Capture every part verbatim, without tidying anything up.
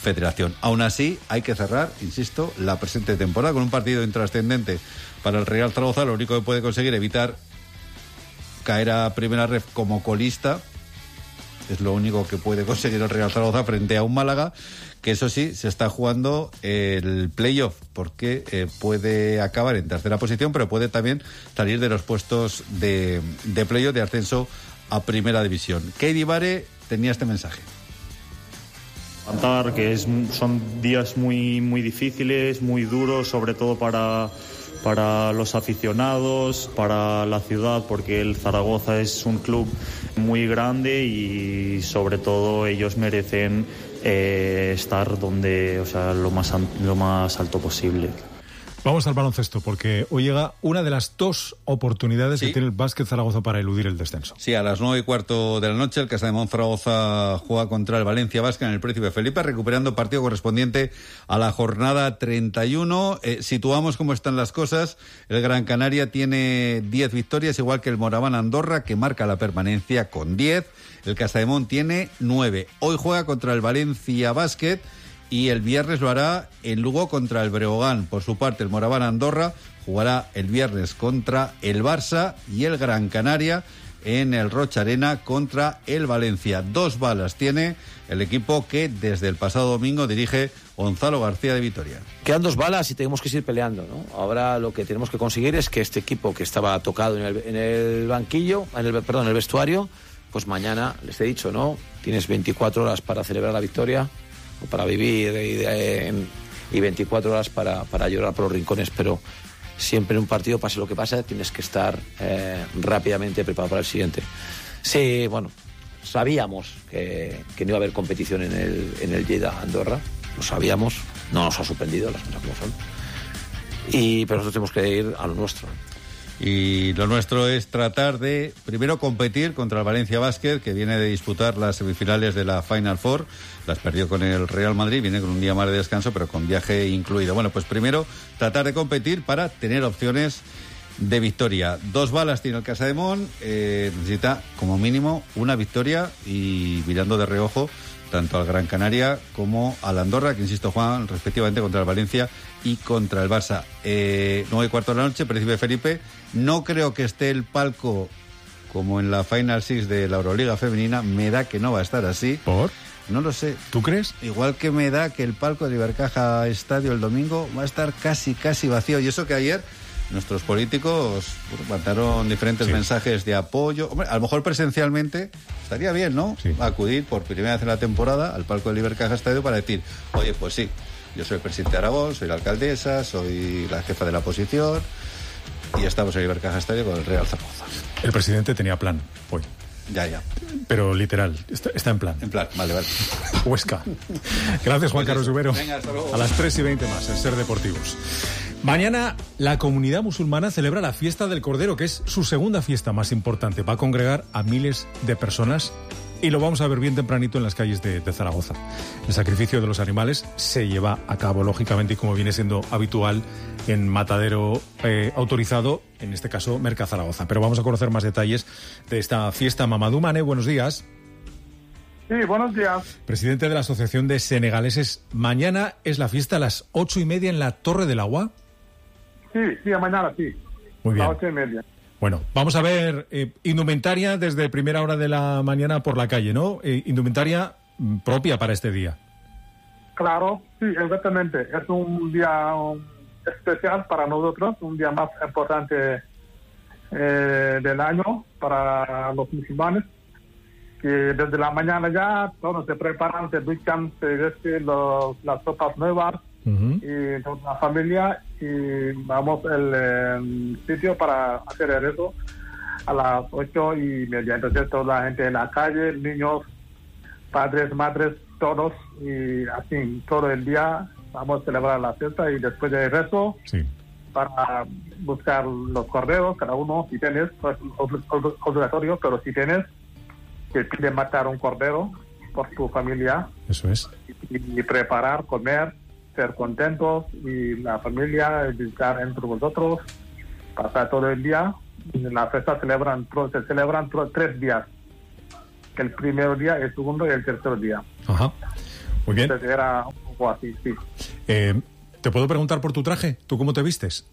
Federación. Aún así, hay que cerrar, insisto, la presente temporada con un partido intrascendente para el Real Zaragoza. Lo único que puede conseguir evitar caer a primera ref como colista es lo único que puede conseguir el Real Zaragoza frente a un Málaga que, eso sí, se está jugando el playoff, porque eh, puede acabar en tercera posición, pero puede también salir de los puestos de, de playoff de ascenso a primera división. Keidi Bare tenía este mensaje. Cantar, que es, son días muy, muy difíciles, muy duros, sobre todo para, para los aficionados, para la ciudad, porque el Zaragoza es un club muy grande y sobre todo ellos merecen eh, estar donde, o sea, lo más, lo más alto posible. Vamos al baloncesto, porque hoy llega una de las dos oportunidades ¿Sí? que tiene el Básquet Zaragoza para eludir el descenso. Sí, a las nueve y cuarto de la noche el Casademón Zaragoza juega contra el Valencia Basket en el Príncipe Felipe, recuperando partido correspondiente a la jornada treinta y uno. Eh, situamos cómo están las cosas. El Gran Canaria tiene diez victorias, igual que el Moraván Andorra, que marca la permanencia con diez. El Casademón tiene nueve. Hoy juega contra el Valencia Basket y el viernes lo hará en Lugo contra el Breogán. Por su parte, el Moraván Andorra jugará el viernes contra el Barça y el Gran Canaria en el Rocha Arena contra el Valencia. Dos balas tiene el equipo que desde el pasado domingo dirige Gonzalo García de Vitoria. Quedan dos balas y tenemos que seguir peleando, ¿no? Ahora lo que tenemos que conseguir es que este equipo que estaba tocado en el, en el banquillo, en el, perdón, en el vestuario, pues mañana, les he dicho, ¿no? Tienes veinticuatro horas para celebrar la victoria, para vivir y, y veinticuatro horas para, para llorar por los rincones, pero siempre en un partido, pase lo que pase, tienes que estar eh, rápidamente preparado para el siguiente. Sí, bueno, sabíamos que, que no iba a haber competición en el, en el Lleida Andorra, lo sabíamos, no nos ha suspendido, las cosas como son, y, pero nosotros tenemos que ir a lo nuestro. Y lo nuestro es tratar de, primero, competir contra el Valencia Basket, que viene de disputar las semifinales de la Final Four. Las perdió con el Real Madrid, viene con un día más de descanso, pero con viaje incluido. Bueno, pues primero, tratar de competir para tener opciones de victoria. Dos balas tiene el Casademón, eh, necesita como mínimo una victoria y mirando de reojo tanto al Gran Canaria como al Andorra, que insisto, juegan respectivamente contra el Valencia y contra el Barça. Eh, nueve y cuarto de la noche, Príncipe Felipe. No creo que esté el palco como en la Final Six de la Euroliga femenina. Me da que no va a estar así. ¿Por? No lo sé. ¿Tú crees? Igual que me da que el palco de Ibercaja Estadio el domingo va a estar casi, casi vacío. Y eso que ayer nuestros políticos bueno, mandaron diferentes sí. mensajes de apoyo. Hombre, a lo mejor presencialmente estaría bien, ¿no? Sí. Acudir por primera vez en la temporada al palco del Ibercaja Estadio para decir, oye, pues sí, yo soy el presidente de Aragón, soy la alcaldesa, soy la jefa de la oposición y estamos en el Ibercaja Estadio con el Real Zaragoza. El presidente tenía plan hoy. Ya, ya. Pero literal, está, está en plan. En plan, vale, vale. Huesca. Gracias, Juan pues Carlos Ubero. Venga, hasta luego. A las tres y veinte más, en Ser Deportivos. Mañana la comunidad musulmana celebra la fiesta del Cordero, que es su segunda fiesta más importante. Va a congregar a miles de personas y lo vamos a ver bien tempranito en las calles de, de Zaragoza. El sacrificio de los animales se lleva a cabo, lógicamente, y como viene siendo habitual, en matadero eh, autorizado, en este caso Merca Zaragoza. Pero vamos a conocer más detalles de esta fiesta. Mamadou Mané, buenos días. Sí, buenos días. Presidente de la Asociación de Senegaleses. Mañana es la fiesta a las ocho y media en la Torre del Agua. Sí, sí, mañana sí. Muy bien. A las ocho y media. Bueno, vamos a ver eh, indumentaria desde primera hora de la mañana por la calle, ¿no? Eh, indumentaria mm, propia para este día. Claro, sí, exactamente. Es un día um, especial para nosotros, un día más importante eh, del año para los musulmanes. Que desde la mañana ya todos se preparan, se duchan, se visten los, las ropas nuevas. Uh-huh. Y con la familia y vamos al eh, sitio para hacer eso a las ocho y media. Entonces toda la gente en la calle, niños, padres, madres, todos y así todo el día vamos a celebrar la fiesta y después del rezo sí. para buscar los corderos, cada uno si tienes, pues obligatorio, pero si tienes que pide matar un cordero por tu familia. Eso es. Y, y preparar, comer, ser contentos y la familia visitar entre vosotros, pasar todo el día. En la fiesta celebran, se celebran tres días. El primer día, el segundo y el tercer día. Ajá. Muy bien. Entonces era un poco así, sí. Eh, ¿Te puedo preguntar por tu traje? ¿Tú cómo te vistes?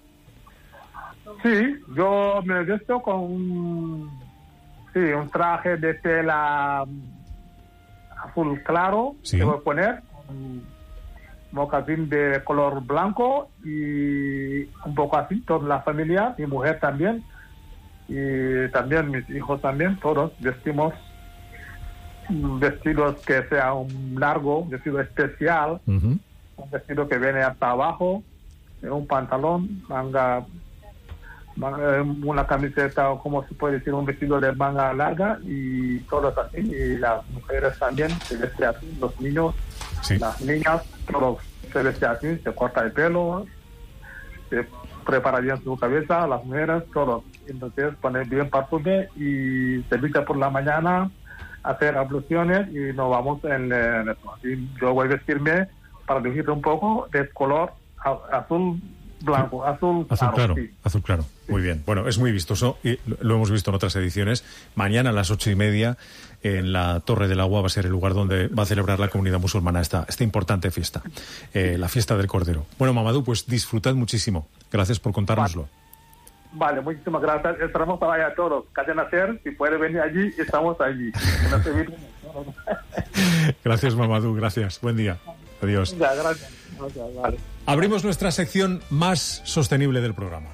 Sí, yo me visto con un, sí, un traje de tela azul claro, Sí. que voy a poner, un mocasín de color blanco y un poco así, toda la familia, mi mujer también, y también mis hijos también, todos vestimos vestidos que sea un largo, vestido especial, Uh-huh. un vestido que viene hasta abajo, un pantalón, manga, manga, una camiseta, o como se puede decir, un vestido de manga larga y todos así, y las mujeres también se visten así, los niños, Sí. las niñas, todos se visten así, se corta el pelo, se prepara bien su cabeza, las mujeres, todos. Entonces poner bien perfume y se viste por la mañana, hacer abluciones y nos vamos en, en eso. Así yo voy a vestirme para elegir un poco de color a- azul blanco, azul, Azul claro, sí. azul claro. Muy bien. Bueno, es muy vistoso y lo- lo hemos visto en otras ediciones. Mañana a las ocho y media en la Torre del Agua va a ser el lugar donde va a celebrar la comunidad musulmana esta, esta importante fiesta, eh, la fiesta del Cordero. Bueno, Mamadou, pues disfrutad muchísimo. Gracias por contárnoslo. Vale, muchísimas gracias. Esperamos para allá todos. Cadena Ser, si puede venir allí, estamos allí. No se olviden. Gracias, Mamadou. Gracias. Buen día. Adiós. Ya, gracias. Gracias, vale. Abrimos nuestra sección más sostenible del programa.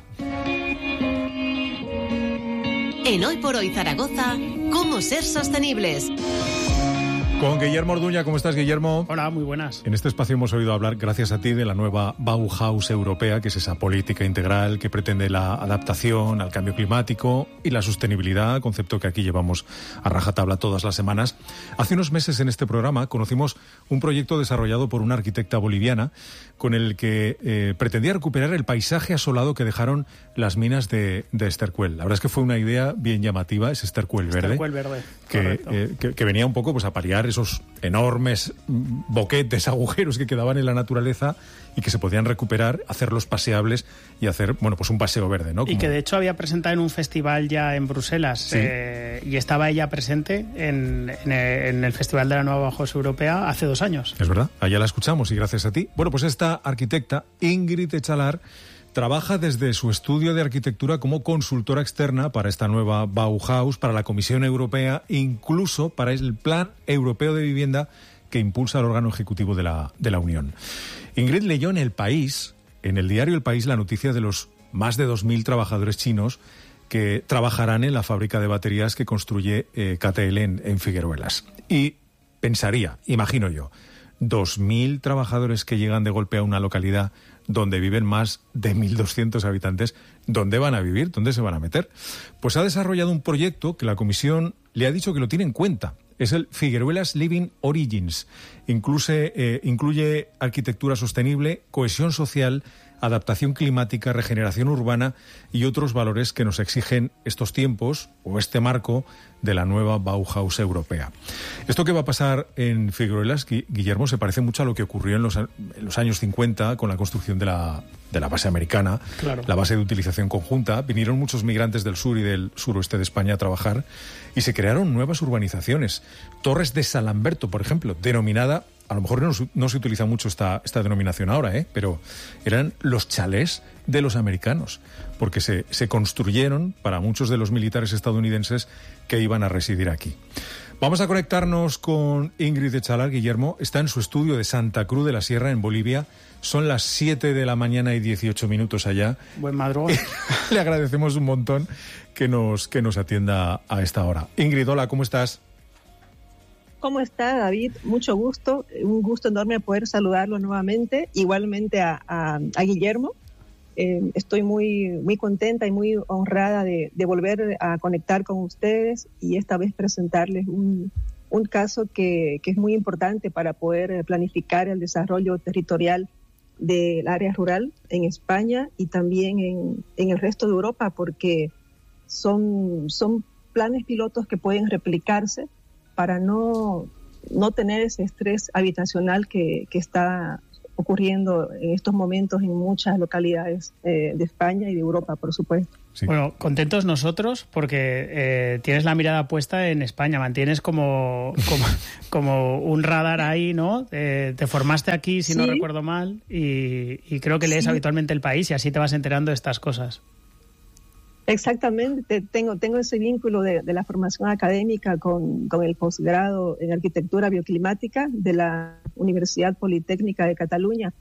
En Hoy por Hoy Zaragoza, ¿cómo ser sostenibles? Con Guillermo Orduña. ¿Cómo estás, Guillermo? Hola, muy buenas. En este espacio hemos oído hablar, gracias a ti, de la nueva Bauhaus europea, que es esa política integral que pretende la adaptación al cambio climático y la sostenibilidad, concepto que aquí llevamos a rajatabla todas las semanas. Hace unos meses en este programa conocimos un proyecto desarrollado por una arquitecta boliviana con el que eh, pretendía recuperar el paisaje asolado que dejaron las minas de, de estercuel. La verdad es que fue una idea bien llamativa, ese estercuel verde. Estercuel verde, que, correcto. eh, que, que venía un poco pues a paliar esos enormes mm, boquetes, agujeros que quedaban en la naturaleza y que se podían recuperar, hacerlos paseables y hacer, bueno, pues un paseo verde, ¿no? Y Como- que de hecho había presentado en un festival ya en Bruselas, Sí. eh, y estaba ella presente en, en, el, en el Festival de la Nueva Bauhaus Europea hace dos años. Es verdad, allá la escuchamos y gracias a ti. Bueno, pues esta arquitecta, Ingrid Echalar, trabaja desde su estudio de arquitectura como consultora externa para esta nueva Bauhaus, para la Comisión Europea, incluso para el Plan Europeo de Vivienda que impulsa el órgano ejecutivo de la, de la Unión. Ingrid leyó en El País, en el diario El País, la noticia de los más de dos mil trabajadores chinos que trabajarán en la fábrica de baterías que construye eh, K T L en, en Figueruelas. Y pensaría, imagino yo, dos mil trabajadores que llegan de golpe a una localidad donde viven más de mil doscientos habitantes, ¿dónde van a vivir? ¿Dónde se van a meter? Pues ha desarrollado un proyecto que la Comisión le ha dicho que lo tiene en cuenta. Es el Figueruelas Living Origins. Incluye, eh, incluye arquitectura sostenible, cohesión social, adaptación climática, regeneración urbana y otros valores que nos exigen estos tiempos o este marco de la nueva Bauhaus europea. Esto que va a pasar en Figueruelas, Gui- Guillermo, se parece mucho a lo que ocurrió en los, a- en los años cincuenta con la construcción de la, de la base americana, Claro. la base de utilización conjunta. Vinieron muchos migrantes del sur y del suroeste de España a trabajar y se crearon nuevas urbanizaciones. Torres de Salamberto, por ejemplo, denominada, a lo mejor no, se- no se utiliza mucho esta, esta denominación ahora, ¿eh? Pero eran los chalés de los americanos, porque se, se construyeron para muchos de los militares estadounidenses que iban a residir aquí. Vamos a conectarnos con Ingrid Echalar. Guillermo está en su estudio de Santa Cruz de la Sierra, en Bolivia. Son las siete de la mañana y dieciocho minutos allá. Buen madrugón. Le agradecemos un montón que nos, que nos atienda a esta hora. Ingrid, hola, ¿cómo estás? ¿Cómo está, David? Mucho gusto, un gusto enorme poder saludarlo nuevamente, igualmente a, a, a Guillermo. Eh, estoy muy, muy contenta y muy honrada de, de volver a conectar con ustedes y esta vez presentarles un, un caso que, que es muy importante para poder planificar el desarrollo territorial del área rural en España y también en, en el resto de Europa, porque son, son planes pilotos que pueden replicarse para no, no tener ese estrés habitacional que, que está ocurriendo en estos momentos en muchas localidades eh, de España y de Europa, por supuesto. Sí. Bueno, contentos nosotros porque eh, tienes la mirada puesta en España, mantienes como, como, como un radar ahí, ¿no? Eh, te formaste aquí, si sí. no recuerdo mal, y, y creo que lees sí. habitualmente El País y así te vas enterando de estas cosas. Exactamente, tengo, tengo ese vínculo de, de la formación académica con, con el posgrado en arquitectura bioclimática de la Universidad Politécnica de Cataluña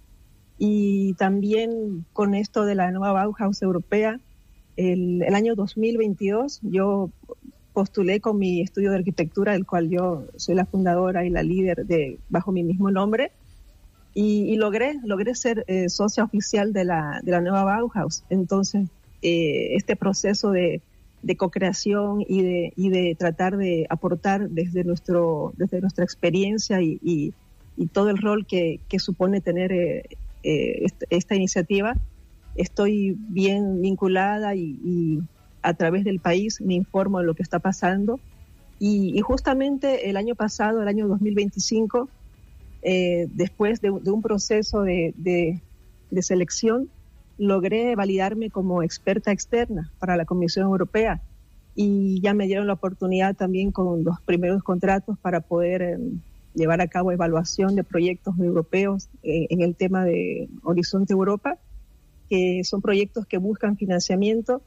y también con esto de la nueva Bauhaus europea. El, el año dos mil veintidós yo postulé con mi estudio de arquitectura, del cual yo soy la fundadora y la líder de bajo mi mismo nombre, y, y logré logré ser eh, socia oficial de la, de la nueva Bauhaus. Entonces, eh, este proceso de, de co-creación y de, y de tratar de aportar desde, nuestro, desde nuestra experiencia y, y, y todo el rol que, que supone tener eh, eh, esta, esta iniciativa, estoy bien vinculada y, y a través del país me informo de lo que está pasando. Y, y justamente el año pasado, el año dos mil veinticinco, eh, después de, de un proceso de, de, de selección, logré validarme como experta externa para la Comisión Europea y ya me dieron la oportunidad también con los primeros contratos para poder eh, llevar a cabo evaluación de proyectos europeos eh, en el tema de Horizonte Europa, que son proyectos que buscan financiamiento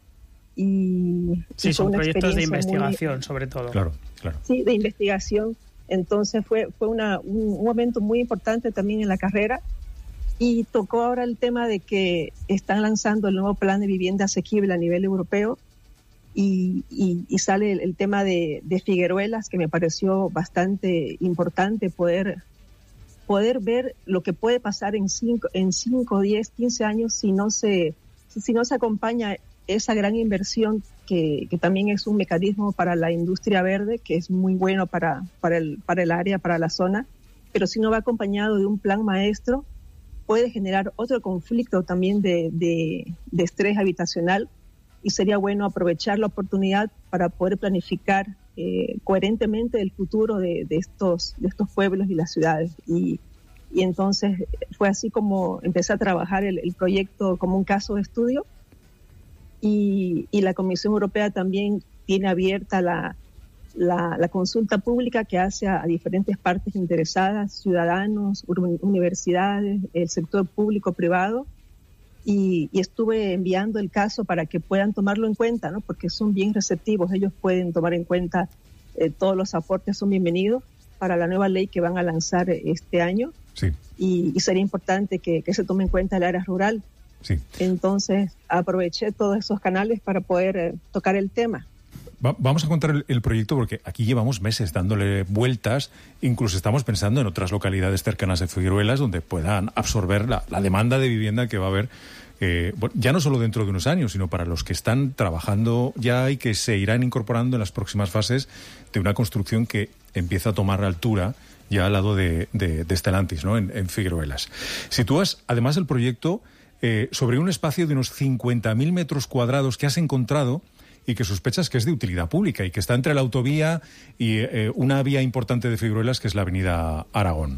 y... Sí, y son proyectos de investigación, muy, sobre todo. Claro, claro. Sí, de investigación. Entonces fue, fue una, un, un momento muy importante también en la carrera y tocó ahora el tema de que están lanzando el nuevo plan de vivienda asequible a nivel europeo y, y, y sale el, el tema de, de Figueruelas, que me pareció bastante importante poder... poder ver lo que puede pasar en cinco, en cinco, diez, quince años si no se, si no se acompaña esa gran inversión que, que también es un mecanismo para la industria verde, que es muy bueno para, para, el, para el área, para la zona, pero si no va acompañado de un plan maestro, puede generar otro conflicto también de, de, de estrés habitacional y sería bueno aprovechar la oportunidad para poder planificar Eh, coherentemente el futuro de, de, estos, de estos pueblos y las ciudades. Y, y entonces fue así como empecé a trabajar el, el proyecto como un caso de estudio y, y la Comisión Europea también tiene abierta la, la, la consulta pública que hace a, a diferentes partes interesadas, ciudadanos, universidades, el sector público-privado. Y, y estuve enviando el caso para que puedan tomarlo en cuenta, ¿no? Porque son bien receptivos, ellos pueden tomar en cuenta eh, todos los aportes, son bienvenidos para la nueva ley que van a lanzar este año. Sí. Y, y sería importante que, que se tome en cuenta el área rural. Sí. Entonces aproveché todos esos canales para poder eh, tocar el tema. Va, vamos a contar el, el proyecto porque aquí llevamos meses dándole vueltas, incluso estamos pensando en otras localidades cercanas de Figueruelas donde puedan absorber la, la demanda de vivienda que va a haber, eh, bueno, ya no solo dentro de unos años, sino para los que están trabajando ya y que se irán incorporando en las próximas fases de una construcción que empieza a tomar altura ya al lado de, de, de Stellantis, ¿no? en, en Figueruelas. Sitúas, además del proyecto, eh, sobre un espacio de unos cincuenta mil metros cuadrados que has encontrado y que sospechas que es de utilidad pública y que está entre la autovía y eh, una vía importante de Figueruelas, que es la avenida Aragón.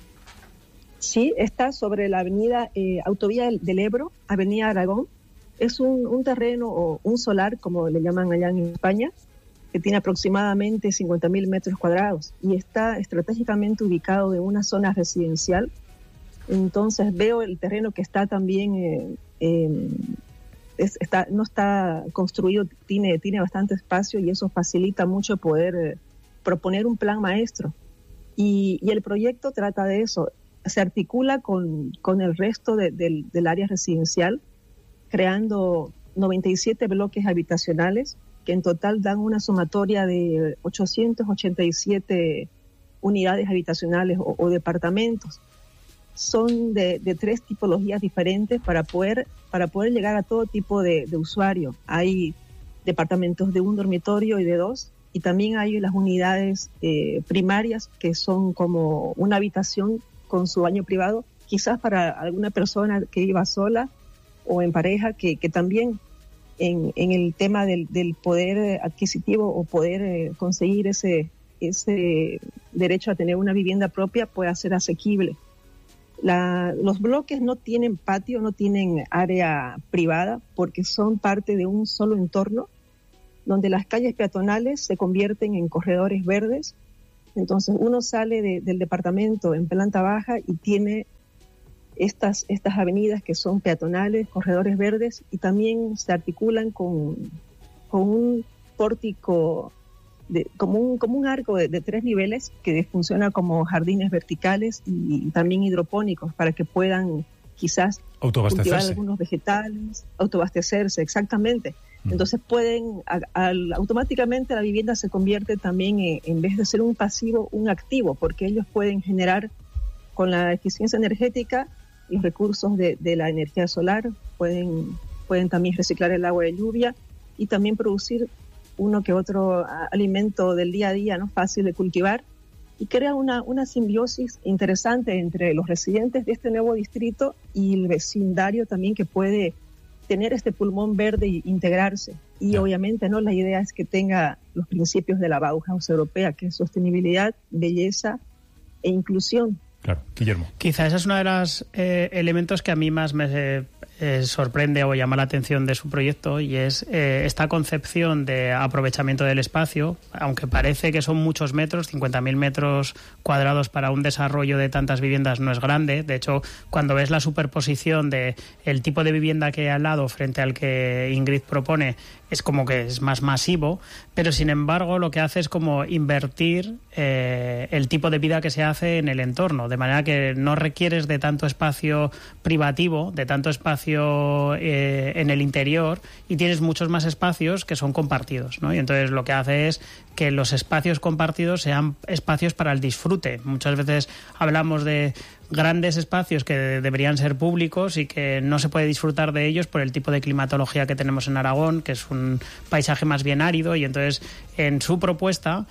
Sí, está sobre la avenida eh, Autovía del Ebro, avenida Aragón. Es un, un terreno o un solar, como le llaman allá en España, que tiene aproximadamente cincuenta mil metros cuadrados y está estratégicamente ubicado en una zona residencial. Entonces veo el terreno que está también... Eh, eh, Es, está, no está construido, tiene, tiene bastante espacio y eso facilita mucho poder eh, proponer un plan maestro. Y, y el proyecto trata de eso, se articula con, con el resto de, de, del área residencial, creando noventa y siete bloques habitacionales que en total dan una sumatoria de ochocientas ochenta y siete unidades habitacionales o, o departamentos. Son de, de tres tipologías diferentes para poder, para poder llegar a todo tipo de, de usuario. Hay departamentos de un dormitorio y de dos, y también hay las unidades eh, primarias que son como una habitación con su baño privado, quizás para alguna persona que iba sola o en pareja, que, que también en, en el tema del, del poder adquisitivo o poder eh, conseguir ese, ese derecho a tener una vivienda propia pueda ser asequible. La, los bloques no tienen patio, no tienen área privada, porque son parte de un solo entorno, donde las calles peatonales se convierten en corredores verdes. Entonces uno sale de, del departamento en planta baja y tiene estas, estas avenidas que son peatonales, corredores verdes, y también se articulan con, con un pórtico, de, como, un, como un arco de, de tres niveles que funciona como jardines verticales y, y también hidropónicos para que puedan quizás cultivar algunos vegetales, autoabastecerse, exactamente. Entonces pueden, a, a, automáticamente la vivienda se convierte también en, en vez de ser un pasivo, un activo, porque ellos pueden generar con la eficiencia energética los recursos de, de la energía solar, pueden, pueden también reciclar el agua de lluvia y también producir uno que otro alimento del día a día, ¿no? Fácil de cultivar, y crea una, una simbiosis interesante entre los residentes de este nuevo distrito y el vecindario también, que puede tener este pulmón verde e integrarse. Y yeah. obviamente, ¿no?, la idea es que tenga los principios de la Bauhaus europea, que es sostenibilidad, belleza e inclusión. Claro, Guillermo. Quizá ese es uno de los eh, elementos que a mí más me eh, eh, sorprende o llama la atención de su proyecto, y es eh, esta concepción de aprovechamiento del espacio, aunque parece que son muchos metros, cincuenta mil metros cuadrados para un desarrollo de tantas viviendas no es grande. De hecho, cuando ves la superposición de el tipo de vivienda que hay al lado frente al que Ingrid propone, es como que es más masivo, pero sin embargo lo que hace es como invertir eh, el tipo de vida que se hace en el entorno, de manera que no requieres de tanto espacio privativo, de tanto espacio eh, en el interior, y tienes muchos más espacios que son compartidos, ¿no? Y entonces lo que hace es que los espacios compartidos sean espacios para el disfrute. Muchas veces hablamos de grandes espacios que deberían ser públicos y que no se puede disfrutar de ellos por el tipo de climatología que tenemos en Aragón, que es un paisaje más bien árido, y entonces en su propuesta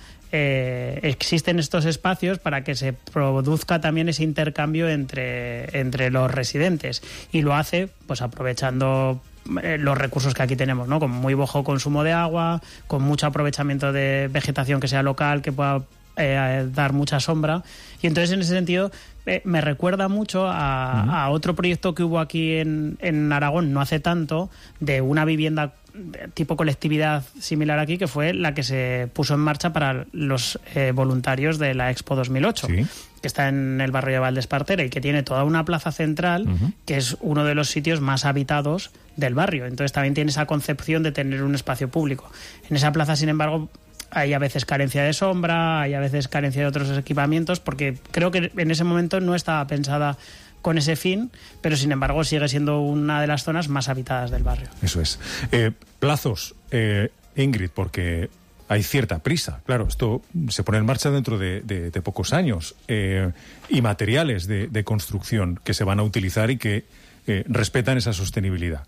eh, existen estos espacios para que se produzca también ese intercambio entre, entre los residentes, y lo hace pues aprovechando los recursos que aquí tenemos, ¿no? Con muy bajo consumo de agua, con mucho aprovechamiento de vegetación que sea local, que pueda eh, dar mucha sombra. Y entonces en ese sentido eh, me recuerda mucho a, uh-huh. a otro proyecto que hubo aquí en, en Aragón no hace tanto, de una vivienda tipo colectividad similar aquí, que fue la que se puso en marcha para los eh, voluntarios de la Expo dos mil ocho, ¿sí?, que está en el barrio de Valdespartera y que tiene toda una plaza central, uh-huh. que es uno de los sitios más habitados del barrio. Entonces también tiene esa concepción de tener un espacio público. En esa plaza, sin embargo, hay a veces carencia de sombra, hay a veces carencia de otros equipamientos, porque creo que en ese momento no estaba pensada con ese fin, pero sin embargo sigue siendo una de las zonas más habitadas del barrio. Eso es. Eh, plazos, eh, Ingrid, porque hay cierta prisa. Claro, esto se pone en marcha dentro de, de, de pocos años. Eh, y materiales de, de construcción que se van a utilizar y que eh, respetan esa sostenibilidad.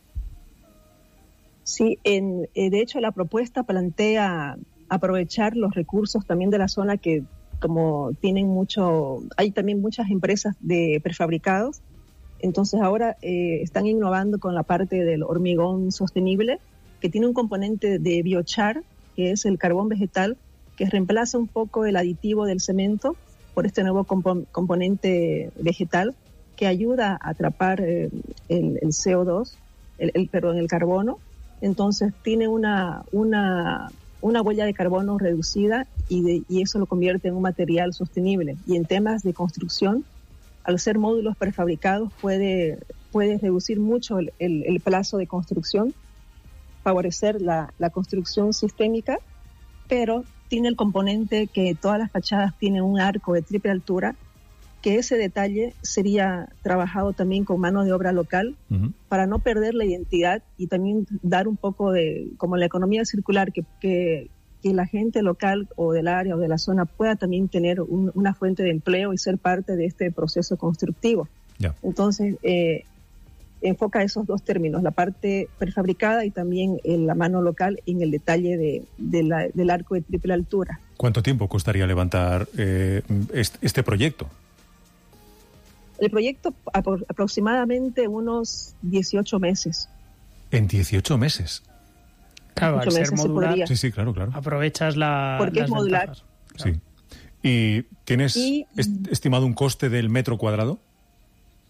Sí, en, eh, de hecho la propuesta plantea aprovechar los recursos también de la zona, que como tienen mucho, hay también muchas empresas de prefabricados, entonces ahora eh, están innovando con la parte del hormigón sostenible, que tiene un componente de biochar, que es el carbón vegetal, que reemplaza un poco el aditivo del cemento por este nuevo compo- componente vegetal, que ayuda a atrapar eh, el, el C O dos, el, el, perdón, el carbono. Entonces tiene una, una, una huella de carbono reducida, y, de, y eso lo convierte en un material sostenible. Y en temas de construcción, al ser módulos prefabricados, puede, puede reducir mucho el, el, el plazo de construcción, favorecer la, la construcción sistémica, pero tiene el componente que todas las fachadas tienen un arco de triple altura, que ese detalle sería trabajado también con mano de obra local, uh-huh. para no perder la identidad y también dar un poco de, como la economía circular, que, que, que la gente local o del área o de la zona pueda también tener un, una fuente de empleo y ser parte de este proceso constructivo. Yeah. Entonces, eh, enfoca esos dos términos, la parte prefabricada y también en la mano local en el detalle de, de la, del arco de triple altura. ¿Cuánto tiempo costaría levantar eh, este, este proyecto? El proyecto apro- aproximadamente unos dieciocho meses. ¿En dieciocho meses? Claro, al ser modular, sí, sí, claro, claro. aprovechas la, Porque las es modular. ventajas. Sí. ¿Y tienes y, est- estimado un coste del metro cuadrado?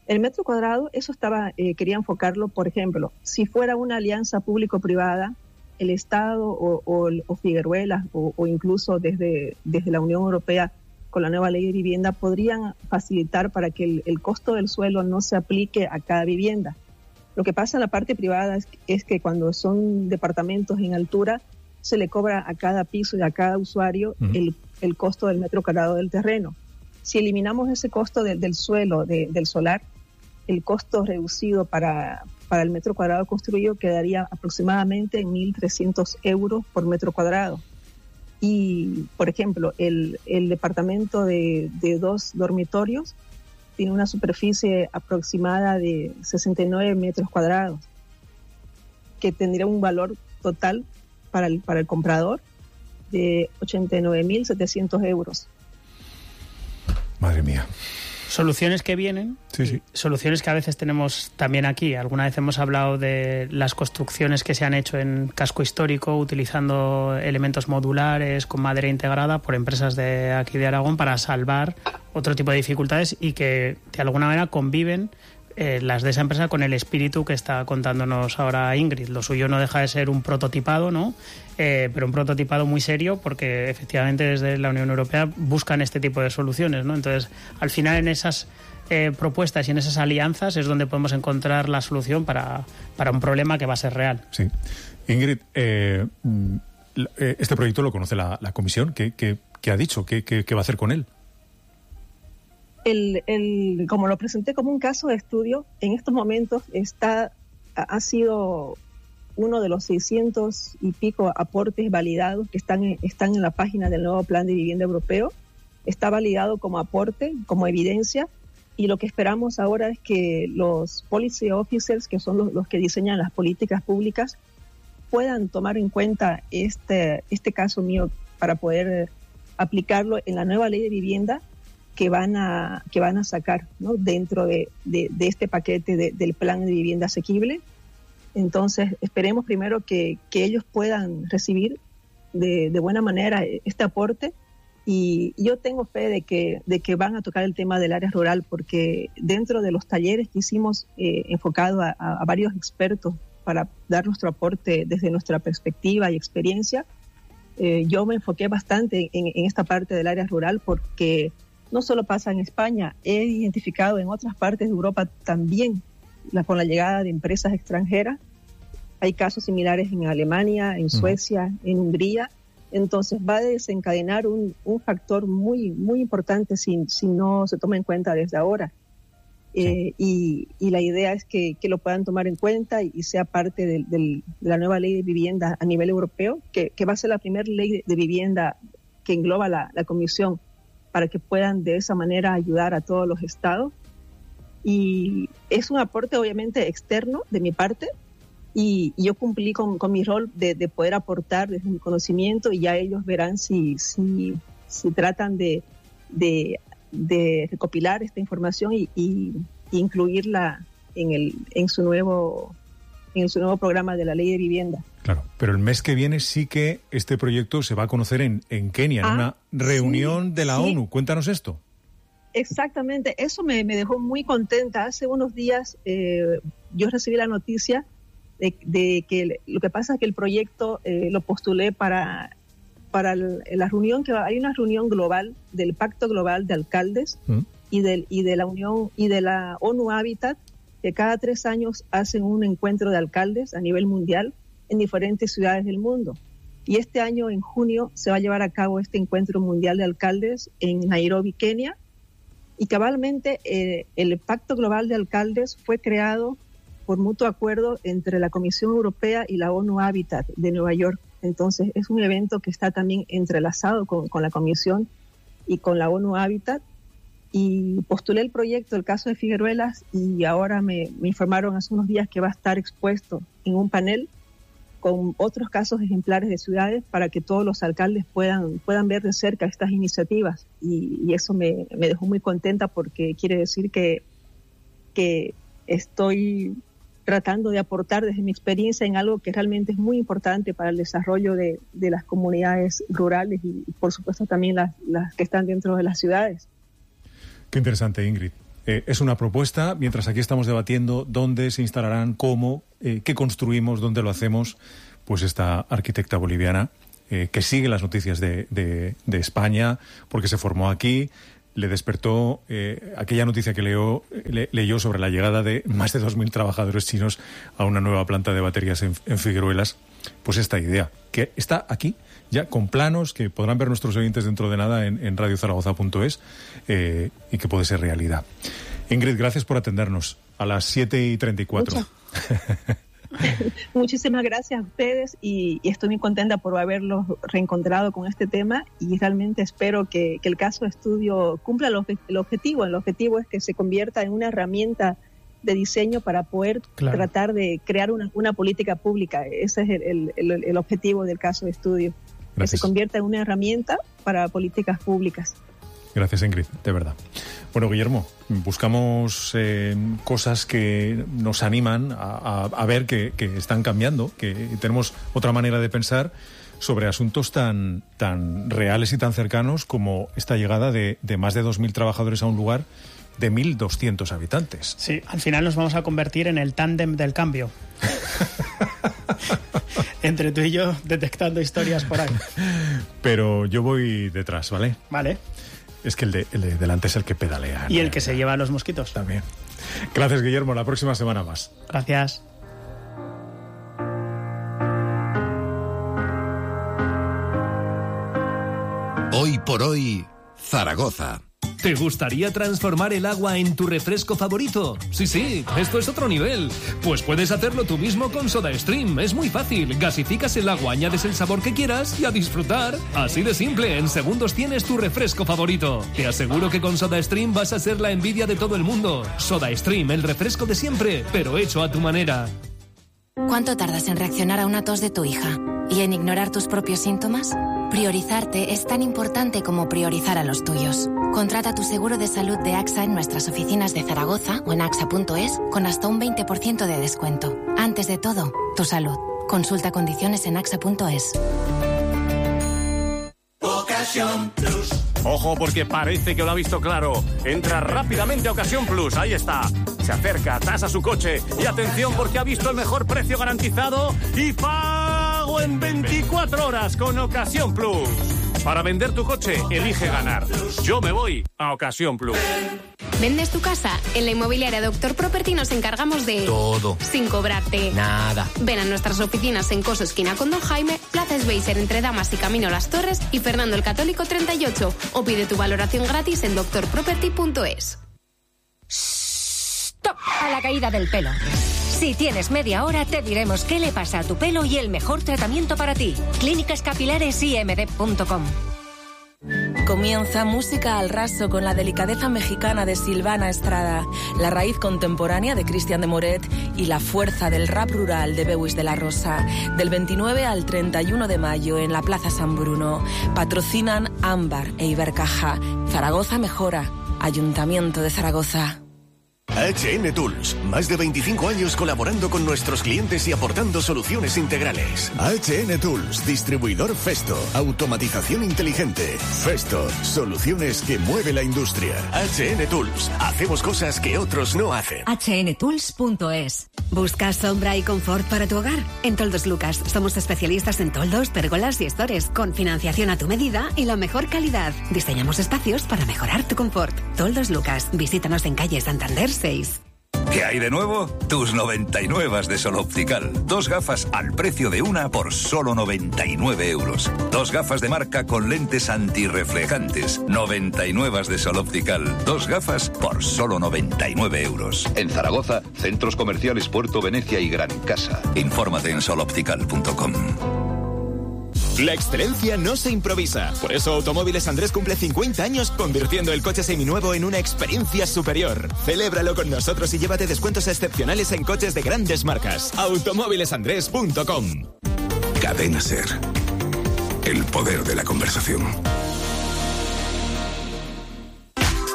El metro cuadrado, eso estaba, eh, quería enfocarlo, por ejemplo, si fuera una alianza público-privada, el Estado o, o, o Figueruelas o, o incluso desde, desde la Unión Europea con la nueva ley de vivienda podrían facilitar para que el, el costo del suelo no se aplique a cada vivienda. Lo que pasa en la parte privada es, es que cuando son departamentos en altura se le cobra a cada piso y a cada usuario uh-huh. el, el costo del metro cuadrado del terreno. Si eliminamos ese costo de, del suelo, de, del solar, el costo reducido para, para el metro cuadrado construido quedaría aproximadamente en mil trescientos euros por metro cuadrado. Y, por ejemplo, el, el departamento de, de dos dormitorios tiene una superficie aproximada de sesenta y nueve metros cuadrados, que tendría un valor total para el, para el comprador de ochenta y nueve mil setecientos euros. Madre mía. Soluciones que vienen, sí, sí. Soluciones que a veces tenemos también aquí. Alguna vez hemos hablado de las construcciones que se han hecho en casco histórico utilizando elementos modulares con madera integrada por empresas de aquí de Aragón para salvar otro tipo de dificultades y que de alguna manera conviven eh, las de esa empresa con el espíritu que está contándonos ahora Ingrid. Lo suyo no deja de ser un prototipado, ¿no? Eh, pero un prototipado muy serio porque efectivamente desde la Unión Europea buscan este tipo de soluciones, ¿no? Entonces, al final en esas eh, propuestas y en esas alianzas es donde podemos encontrar la solución para, para un problema que va a ser real. Sí. Ingrid, eh, este proyecto lo conoce la, la Comisión. ¿Qué, qué, qué ha dicho? ¿Qué, qué, ¿Qué va a hacer con él? El, el, como lo presenté como un caso de estudio, en estos momentos está, ha sido uno de los seiscientos y pico aportes validados que están en, están en la página del nuevo Plan de Vivienda Europeo. Está validado como aporte, como evidencia, y lo que esperamos ahora es que los policy officers, que son los, los que diseñan las políticas públicas, puedan tomar en cuenta este, este caso mío para poder aplicarlo en la nueva ley de vivienda que van a, que van a sacar, ¿no? dentro de, de, de este paquete de, del plan de vivienda asequible. Entonces, esperemos primero que, que ellos puedan recibir de, de buena manera este aporte y yo tengo fe de que, de que van a tocar el tema del área rural porque dentro de los talleres que hicimos eh, enfocado a, a varios expertos para dar nuestro aporte desde nuestra perspectiva y experiencia, eh, yo me enfoqué bastante en, en esta parte del área rural porque no solo pasa en España, he identificado en otras partes de Europa también la, con la llegada de empresas extranjeras. Hay casos similares en Alemania, en Suecia, uh-huh. en Hungría. Entonces va a desencadenar un, un factor muy, muy importante si, si no se toma en cuenta desde ahora. Sí. Eh, y, y la idea es que, que lo puedan tomar en cuenta y, y sea parte de, de, de la nueva ley de vivienda a nivel europeo, que, que va a ser la primera ley de, de vivienda que engloba la, la Comisión, para que puedan de esa manera ayudar a todos los estados. Y es un aporte obviamente externo de mi parte y, y yo cumplí con, con mi rol de, de poder aportar desde mi conocimiento y ya ellos verán si, si, si tratan de, de, de recopilar esta información y, y, y incluirla en, el, en, su nuevo, en su nuevo programa de la ley de vivienda. Claro, pero el mes que viene sí que este proyecto se va a conocer en, en Kenia, ah, en una reunión sí, de la sí. ONU. Cuéntanos esto. Exactamente, eso me, me dejó muy contenta. Hace unos días eh, yo recibí la noticia de, de que lo que pasa es que el proyecto eh, lo postulé para, para el, la reunión, que hay una reunión global del Pacto Global de Alcaldes ¿Mm? y, del, y de la Unión y de la ONU Habitat, que cada tres años hacen un encuentro de alcaldes a nivel mundial en diferentes ciudades del mundo. Y este año, en junio, se va a llevar a cabo este encuentro mundial de alcaldes en Nairobi, Kenia. Y cabalmente eh, el Pacto Global de Alcaldes fue creado por mutuo acuerdo entre la Comisión Europea y la ONU Habitat de Nueva York. Entonces, es un evento que está también entrelazado con, con la Comisión y con la ONU Habitat. Y postulé el proyecto, el caso de Figueruelas, y ahora me, me informaron hace unos días que va a estar expuesto en un panel con otros casos ejemplares de ciudades para que todos los alcaldes puedan, puedan ver de cerca estas iniciativas. Y, y eso me, me dejó muy contenta porque quiere decir que, que estoy tratando de aportar desde mi experiencia en algo que realmente es muy importante para el desarrollo de, de las comunidades rurales y, por supuesto, también las, las que están dentro de las ciudades. Qué interesante, Ingrid. Eh, es una propuesta, mientras aquí estamos debatiendo dónde se instalarán, cómo, eh, qué construimos, dónde lo hacemos, pues esta arquitecta boliviana eh, que sigue las noticias de, de, de España, porque se formó aquí, le despertó eh, aquella noticia que leo, le, leyó sobre la llegada de más de dos mil trabajadores chinos a una nueva planta de baterías en, en Figueruelas. Pues esta idea, que está aquí, ya con planos que podrán ver nuestros oyentes dentro de nada en, en radio zaragoza punto es eh, y que puede ser realidad. Ingrid, gracias por atendernos a las siete y treinta y cuatro. Muchísimas gracias a ustedes y, y estoy muy contenta por haberlos reencontrado con este tema y realmente espero que, que el caso de estudio cumpla el, el objetivo. El objetivo es que se convierta en una herramienta de diseño para poder claro. tratar de crear una, una política pública. Ese es el, el, el objetivo del caso de estudio. Gracias. Que se convierta en una herramienta para políticas públicas. Gracias, Ingrid, de verdad. Bueno, Guillermo, buscamos eh, cosas que nos animan a, a, a ver que, que están cambiando, que tenemos otra manera de pensar sobre asuntos tan, tan reales y tan cercanos como esta llegada de, de más de dos mil trabajadores a un lugar de mil doscientos habitantes. Sí, al final nos vamos a convertir en el tándem del cambio. Entre tú y yo detectando historias por ahí. Pero yo voy detrás, ¿vale? Vale. Es que el de, el de delante es el que pedalea. Y el que se lleva a los mosquitos. También. Gracias, Guillermo. La próxima semana más. Gracias. Hoy por hoy, Zaragoza. ¿Te gustaría transformar el agua en tu refresco favorito? Sí, sí, esto es otro nivel. Pues puedes hacerlo tú mismo con SodaStream. Es muy fácil. Gasificas el agua, añades el sabor que quieras y a disfrutar. Así de simple, en segundos tienes tu refresco favorito. Te aseguro que con SodaStream vas a ser la envidia de todo el mundo. SodaStream, el refresco de siempre, pero hecho a tu manera. ¿Cuánto tardas en reaccionar a una tos de tu hija? ¿Y en ignorar tus propios síntomas? Priorizarte es tan importante como priorizar a los tuyos. Contrata tu seguro de salud de AXA en nuestras oficinas de Zaragoza o en axa punto es con hasta un veinte por ciento de descuento. Antes de todo, tu salud. Consulta condiciones en axa punto es. Ocasión Plus. Ojo, porque parece que lo ha visto claro. Entra rápidamente a Ocasión Plus, ahí está. Se acerca, tasa su coche y atención porque ha visto el mejor precio garantizado y pago en veinticuatro horas con Ocasión Plus. Para vender tu coche, elige ganar. Yo me voy a Ocasión Plus. ¿Vendes tu casa? En la inmobiliaria Doctor Property nos encargamos de... todo. Sin cobrarte. Nada. Ven a nuestras oficinas en Coso Esquina con Don Jaime, Plaza Schweizer entre Damas y Camino Las Torres y Fernando el Católico treinta y ocho. O pide tu valoración gratis en doctor property punto es. ¡Stop! A la caída del pelo. Si tienes media hora, te diremos qué le pasa a tu pelo y el mejor tratamiento para ti. Clínicas Capilares I M D punto com. Comienza Música al Raso con la delicadeza mexicana de Silvana Estrada, la raíz contemporánea de Cristian de Moret y la fuerza del rap rural de Bewis de la Rosa. Del veintinueve al treinta y uno de mayo en la Plaza San Bruno. Patrocinan Ámbar e Ibercaja. Zaragoza mejora. Ayuntamiento de Zaragoza. H N Tools, más de veinticinco años colaborando con nuestros clientes y aportando soluciones integrales. H N Tools, distribuidor Festo, automatización inteligente. Festo, soluciones que mueve la industria. H N Tools, hacemos cosas que otros no hacen. H N tools punto es. ¿Buscas sombra y confort para tu hogar? En Toldos Lucas somos especialistas en toldos, pérgolas y estores, con financiación a tu medida y la mejor calidad. Diseñamos espacios para mejorar tu confort. Toldos Lucas, visítanos en calle Santander seis. ¿Qué hay de nuevo? Tus noventa y nueve de Sol Optical. Dos gafas al precio de una por solo noventa y nueve euros. Dos gafas de marca con lentes antirreflejantes. noventa y nueve de Sol Optical. Dos gafas por solo noventa y nueve euros. En Zaragoza, centros comerciales Puerto Venecia y Gran Casa. Infórmate en sol optical punto com. La excelencia no se improvisa. Por eso Automóviles Andrés cumple cincuenta años convirtiendo el coche seminuevo en una experiencia superior. Celébralo con nosotros y llévate descuentos excepcionales en coches de grandes marcas. automóviles andrés punto com. Cadena Ser. El poder de la conversación.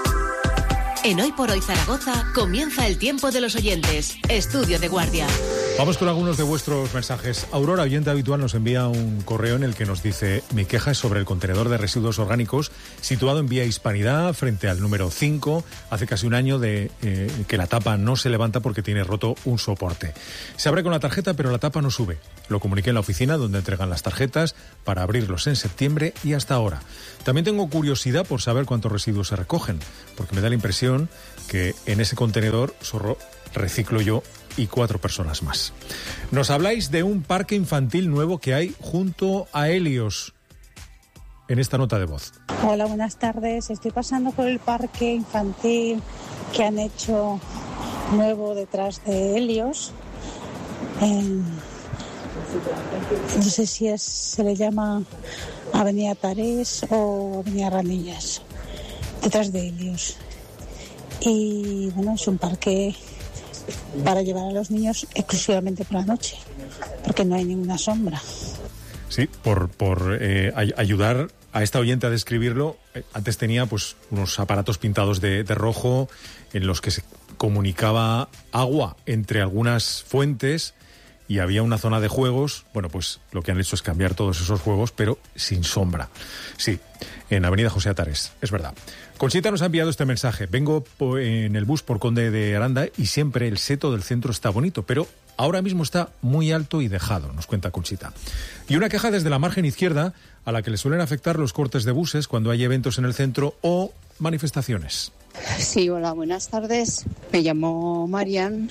En Hoy por Hoy Zaragoza comienza el tiempo de los oyentes. Estudio de Guardia. Vamos con algunos de vuestros mensajes. Aurora, oyente habitual, nos envía un correo en el que nos dice: mi queja es sobre el contenedor de residuos orgánicos situado en Vía Hispanidad, frente al número cinco. Hace casi un año de eh, que la tapa no se levanta porque tiene roto un soporte. Se abre con la tarjeta, pero la tapa no sube. Lo comuniqué en la oficina donde entregan las tarjetas para abrirlos en septiembre y hasta ahora. También tengo curiosidad por saber cuántos residuos se recogen, porque me da la impresión que en ese contenedor solo reciclo yo y cuatro personas más. Nos habláis de un parque infantil nuevo que hay junto a Helios en esta nota de voz. Hola, buenas tardes. Estoy pasando por el parque infantil que han hecho nuevo detrás de Helios. Eh, no sé si es, se le llama Avenida Tarés o Avenida Ranillas, detrás de Helios. Y bueno, es un parque para llevar a los niños exclusivamente por la noche, porque no hay ninguna sombra. Sí, por, por eh, ay- ayudar a esta oyente a describirlo, eh, antes tenía pues unos aparatos pintados de, de rojo en los que se comunicaba agua entre algunas fuentes y había una zona de juegos. Bueno, pues lo que han hecho es cambiar todos esos juegos, pero sin sombra. Sí, en Avenida José Atares, es verdad. Conchita nos ha enviado este mensaje. Vengo po- en el bus por Conde de Aranda y siempre el seto del centro está bonito, pero ahora mismo está muy alto y dejado, nos cuenta Conchita. Y una queja desde la margen izquierda, a la que le suelen afectar los cortes de buses cuando hay eventos en el centro o manifestaciones. Sí, hola, buenas tardes. Me llamo Marian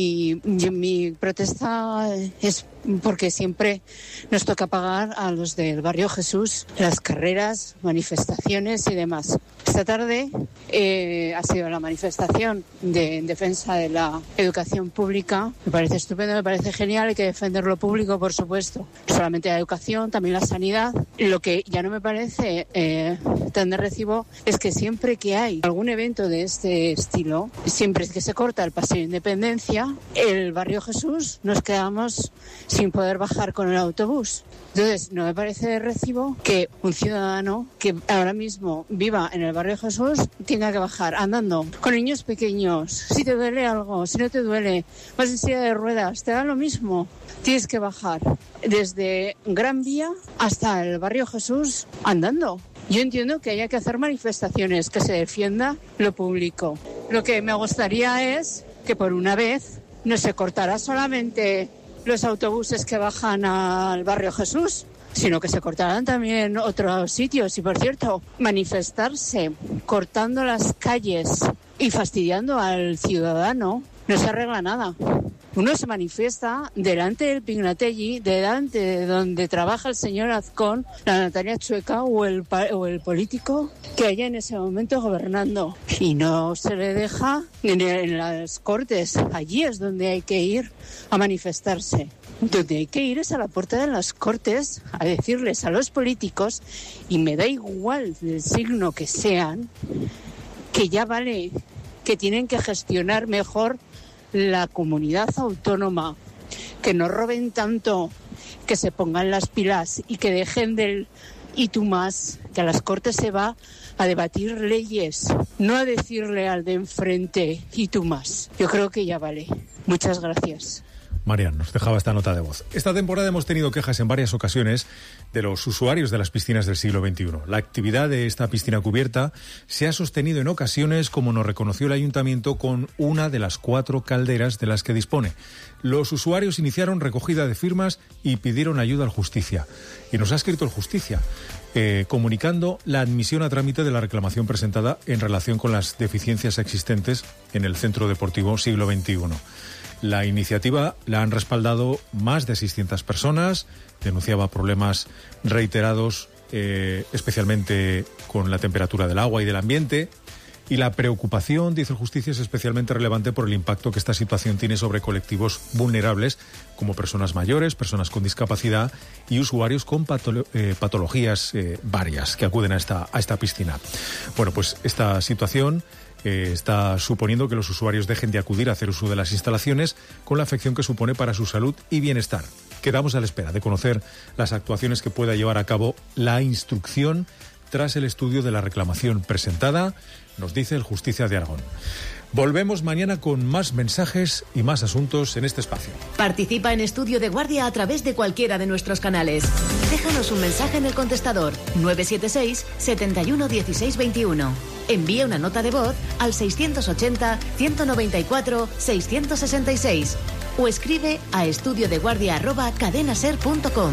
y yo- mi protesta es porque siempre nos toca pagar a los del Barrio Jesús las carreras, manifestaciones y demás. Esta tarde eh, ha sido la manifestación de, en defensa de la educación pública. Me parece estupendo, me parece genial, hay que defender lo público, por supuesto. No solamente la educación, también la sanidad. Lo que ya no me parece eh, tan de recibo es que siempre que hay algún evento de este estilo, siempre que se corta el Paseo de Independencia, el Barrio Jesús, nos quedamos sin poder bajar con el autobús. Entonces, no me parece de recibo que un ciudadano que ahora mismo viva en el Barrio Jesús tenga que bajar andando con niños pequeños. Si te duele algo, si no te duele, vas en silla de ruedas, te da lo mismo. Tienes que bajar desde Gran Vía hasta el Barrio Jesús andando. Yo entiendo que haya que hacer manifestaciones, que se defienda lo público. Lo que me gustaría es que por una vez no se cortara solamente los autobuses que bajan al Barrio Jesús, sino que se cortaran también otros sitios. Y por cierto, manifestarse cortando las calles y fastidiando al ciudadano no se arregla nada. Uno se manifiesta delante del Pignatelli, delante de donde trabaja el señor Azcón, la Natalia Chueca o el, o el político que haya en ese momento gobernando. Y no se le deja en, en las Cortes. Allí es donde hay que ir a manifestarse. Donde hay que ir es a la puerta de las Cortes a decirles a los políticos, y me da igual del signo que sean, que ya vale, que tienen que gestionar mejor la comunidad autónoma, que no roben tanto, que se pongan las pilas y que dejen del y tú más, que a las Cortes se va a debatir leyes, no a decirle al de enfrente y tú más. Yo creo que ya vale. Muchas gracias. Marian nos dejaba esta nota de voz. Esta temporada hemos tenido quejas en varias ocasiones de los usuarios de las piscinas del siglo veintiuno. La actividad de esta piscina cubierta se ha sostenido en ocasiones, como nos reconoció el ayuntamiento, con una de las cuatro calderas de las que dispone. Los usuarios iniciaron recogida de firmas y pidieron ayuda al Justicia. Y nos ha escrito el Justicia, eh, comunicando la admisión a trámite de la reclamación presentada en relación con las deficiencias existentes en el Centro Deportivo Siglo veintiuno. La iniciativa la han respaldado más de seiscientas personas, denunciaba problemas reiterados, eh, especialmente con la temperatura del agua y del ambiente, y la preocupación, dice el Justicia, es especialmente relevante por el impacto que esta situación tiene sobre colectivos vulnerables como personas mayores, personas con discapacidad y usuarios con patolo- eh, patologías eh, varias que acuden a esta, a esta piscina. Bueno, pues esta situación Eh, está suponiendo que los usuarios dejen de acudir a hacer uso de las instalaciones con la afección que supone para su salud y bienestar. Quedamos a la espera de conocer las actuaciones que pueda llevar a cabo la instrucción tras el estudio de la reclamación presentada, nos dice el Justicia de Aragón. Volvemos mañana con más mensajes y más asuntos en este espacio. Participa en Estudio de Guardia a través de cualquiera de nuestros canales. Déjanos un mensaje en el contestador nueve siete seis, setenta y uno, dieciséis veintiuno. Envía una nota de voz al seiscientos ochenta, ciento noventa y cuatro, seiscientos sesenta y seis o escribe a estudiodeguardia arroba cadenaser punto com.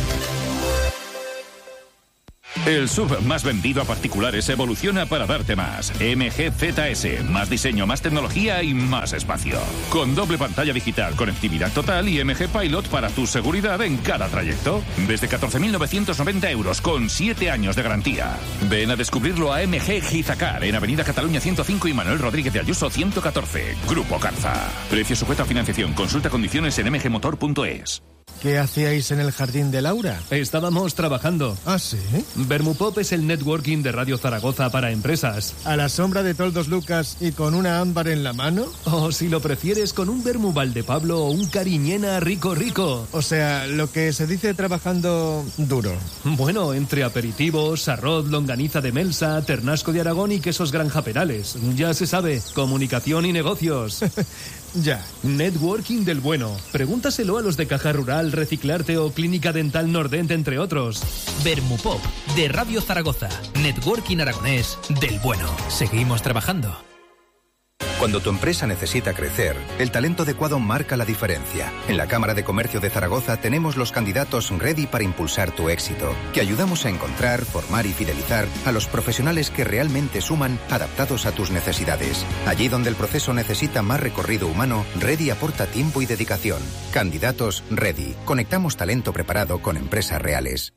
El S U V más vendido a particulares evoluciona para darte más. M G Z S, más diseño, más tecnología y más espacio. Con doble pantalla digital, conectividad total y M G Pilot para tu seguridad en cada trayecto. Desde catorce mil novecientos noventa euros con siete años de garantía. Ven a descubrirlo a M G Gizacar en Avenida Cataluña ciento cinco y Manuel Rodríguez de Ayuso ciento catorce. Grupo Carza. Precio sujeto a financiación. Consulta condiciones en m g motor punto es. ¿Qué hacíais en el jardín de Laura? Estábamos trabajando. ¿Ah, sí? Vermupop es el networking de Radio Zaragoza para empresas. ¿A la sombra de Toldos Lucas y con una ámbar en la mano? O si lo prefieres, con un Vermu Valdepablo o un Cariñena rico rico. O sea, lo que se dice trabajando duro. Bueno, entre aperitivos, arroz, longaniza de Melsa, ternasco de Aragón y quesos Granja Perales. Ya se sabe, comunicación y negocios. Ya. Networking del bueno. Pregúntaselo a los de Caja Rural, Reciclarte o Clínica Dental Nordent, entre otros. Vermupop, de Radio Zaragoza. Networking aragonés del bueno. Seguimos trabajando. Cuando tu empresa necesita crecer, el talento adecuado marca la diferencia. En la Cámara de Comercio de Zaragoza tenemos los candidatos ready para impulsar tu éxito, que ayudamos a encontrar, formar y fidelizar a los profesionales que realmente suman, adaptados a tus necesidades. Allí donde el proceso necesita más recorrido humano, Ready aporta tiempo y dedicación. Candidatos Ready. Conectamos talento preparado con empresas reales.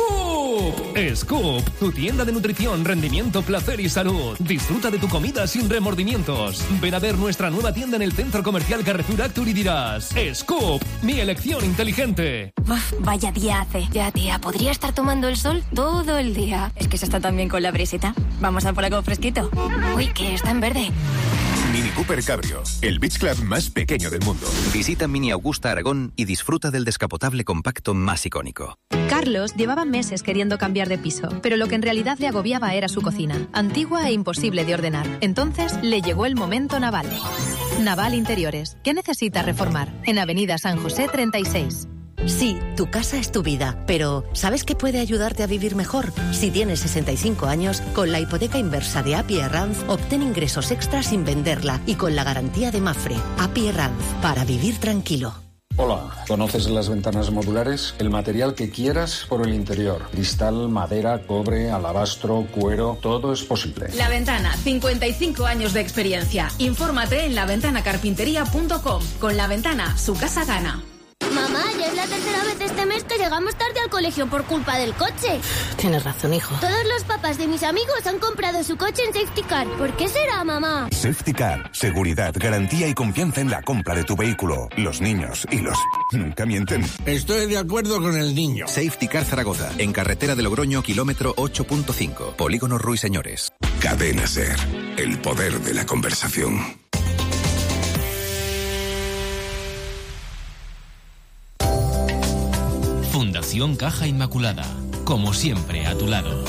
¡Scoop! Scoop, tu tienda de nutrición, rendimiento, placer y salud. Disfruta de tu comida sin remordimientos. Ven a ver nuestra nueva tienda en el Centro Comercial Carrefour Actur y dirás: Scoop, mi elección inteligente. Uf, vaya día hace. Ya, tía, podría estar tomando el sol todo el día. Es que se está tan bien con la brisita. Vamos a por algo fresquito. Uy, que está en verde. Mini Cooper Cabrio, el beach club más pequeño del mundo. Visita Mini Augusta Aragón y disfruta del descapotable compacto más icónico. Carlos llevaba meses queriendo cambiar de piso, pero lo que en realidad le agobiaba era su cocina, antigua e imposible de ordenar. Entonces le llegó el momento Naval. Naval Interiores. ¿Qué necesita reformar? En Avenida San José treinta y seis. Sí, tu casa es tu vida, pero ¿sabes qué puede ayudarte a vivir mejor? Si tienes sesenta y cinco años, con la hipoteca inversa de A P I Arranz, obtén ingresos extras sin venderla y con la garantía de Mafre. A P I Arranz, para vivir tranquilo. Hola, ¿conoces las ventanas modulares? El material que quieras por el interior. Cristal, madera, cobre, alabastro, cuero, todo es posible. La Ventana, cincuenta y cinco años de experiencia. Infórmate en la ventana carpintería punto com. Con La Ventana, su casa gana. Mamá, ya es la tercera vez este mes que llegamos tarde al colegio por culpa del coche. Tienes razón, hijo. Todos los papás de mis amigos han comprado su coche en Safety Car. ¿Por qué será, mamá? Safety Car. Seguridad, garantía y confianza en la compra de tu vehículo. Los niños y los... nunca mienten. Estoy de acuerdo con el niño. Safety Car Zaragoza. En carretera de Logroño, kilómetro ocho punto cinco. Polígono Ruiseñores. Cadena Ser. El poder de la conversación. Fundación Caja Inmaculada, como siempre a tu lado.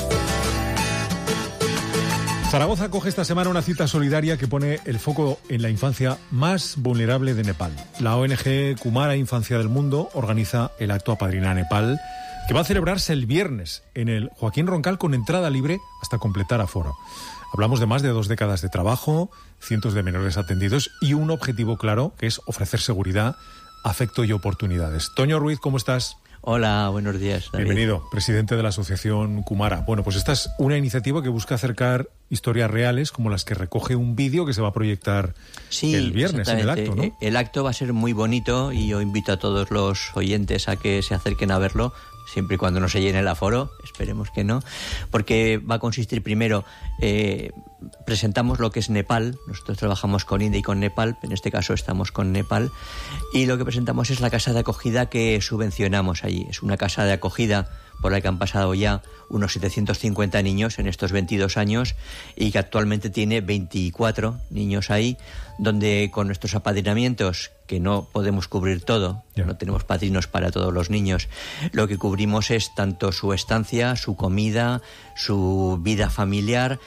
Zaragoza acoge esta semana una cita solidaria que pone el foco en la infancia más vulnerable de Nepal. La O N G Kumara Infancia del Mundo organiza el acto Apadrina Nepal, que va a celebrarse el viernes en el Joaquín Roncal con entrada libre hasta completar aforo. Hablamos de más de dos décadas de trabajo, cientos de menores atendidos y un objetivo claro, que es ofrecer seguridad, afecto y oportunidades. Toño Ruiz, ¿cómo estás? Hola, buenos días, David. Bienvenido, presidente de la Asociación Kumara. Bueno, pues esta es una iniciativa que busca acercar historias reales como las que recoge un vídeo que se va a proyectar sí, el viernes en el acto, ¿no? El acto va a ser muy bonito y yo invito a todos los oyentes a que se acerquen a verlo, siempre y cuando no se llene el aforo, esperemos que no, porque va a consistir primero, eh, presentamos lo que es Nepal, nosotros trabajamos con India y con Nepal, en este caso estamos con Nepal, y lo que presentamos es la casa de acogida que subvencionamos allí. Es una casa de acogida por la que han pasado ya unos setecientos cincuenta niños en estos veintidós años y que actualmente tiene veinticuatro niños ahí, donde con nuestros apadrinamientos, que no podemos cubrir todo, yeah. no tenemos padrinos para todos los niños, lo que cubrimos es tanto su estancia, su comida, su vida familiar,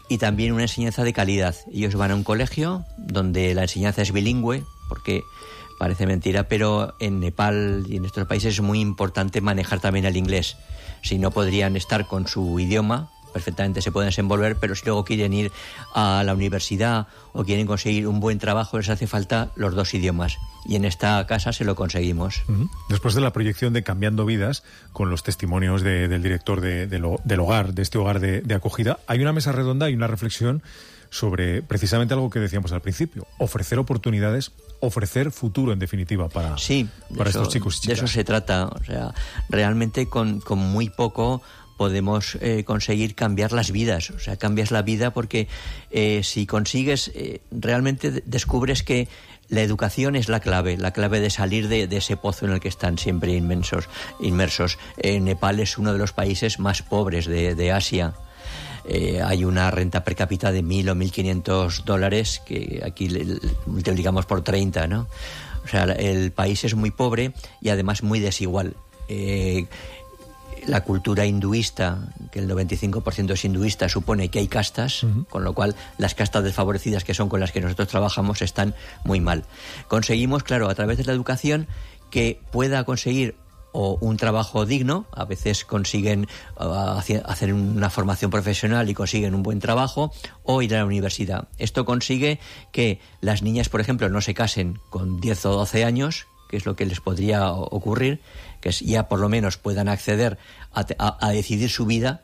y también una enseñanza de calidad. Ellos van a un colegio donde la enseñanza es bilingüe, porque parece mentira, pero en Nepal y en estos países es muy importante manejar también el inglés. Si no, podrían estar con su idioma, perfectamente se pueden desenvolver, pero si luego quieren ir a la universidad o quieren conseguir un buen trabajo, les hace falta los dos idiomas. Y en esta casa se lo conseguimos. Uh-huh. Después de la proyección de Cambiando Vidas, con los testimonios de, del director de, de lo, del hogar, de este hogar de, de acogida, hay una mesa redonda y una reflexión sobre precisamente algo que decíamos al principio: ofrecer oportunidades, ofrecer futuro, en definitiva, para, sí, para eso, estos chicos y chicas. De eso se trata. O sea, realmente con, con muy poco podemos eh, conseguir cambiar las vidas. O sea, cambias la vida porque eh, si consigues, eh, realmente descubres que la educación es la clave, la clave de salir de, de ese pozo en el que están siempre inmensos, inmersos. Eh, Nepal es uno de los países más pobres de, de Asia. Eh, hay una renta per cápita de mil o mil quinientos dólares que aquí le, le multiplicamos por treinta, ¿no? O sea, el país es muy pobre y además muy desigual. Eh, la cultura hinduista, que el noventa y cinco por ciento es hinduista, supone que hay castas, uh-huh. con lo cual las castas desfavorecidas, que son con las que nosotros trabajamos, están muy mal. Conseguimos, claro, a través de la educación, que pueda conseguir o un trabajo digno, a veces consiguen uh, hacer una formación profesional y consiguen un buen trabajo, o ir a la universidad. Esto consigue que las niñas, por ejemplo, no se casen con diez o doce años, que es lo que les podría ocurrir, que ya por lo menos puedan acceder a, a, a decidir su vida.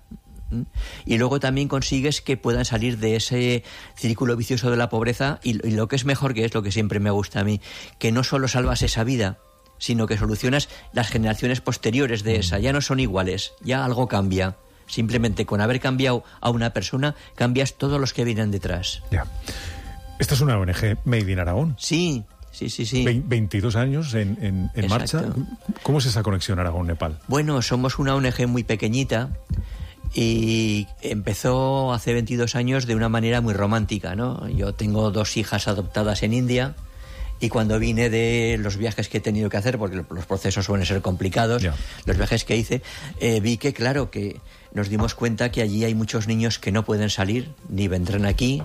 Y luego también consigues que puedan salir de ese círculo vicioso de la pobreza, y, y lo que es mejor, que es lo que siempre me gusta a mí, que no solo salvas esa vida, sino que solucionas las generaciones posteriores de esa. Ya no son iguales, ya algo cambia. Simplemente con haber cambiado a una persona, cambias todos los que vienen detrás. Ya. Esta es una O N G Made in Aragón. Sí, sí, sí, sí. Ve- veintidós años en, en, en marcha. ¿Cómo es esa conexión Aragón-Nepal? Bueno, somos una O N G muy pequeñita y empezó hace veintidós años de una manera muy romántica, ¿no? Yo tengo dos hijas adoptadas en India. Y cuando vine de los viajes que he tenido que hacer, porque los procesos suelen ser complicados, yeah. los viajes que hice, eh, vi que, claro, que nos dimos cuenta que allí hay muchos niños que no pueden salir, ni vendrán aquí,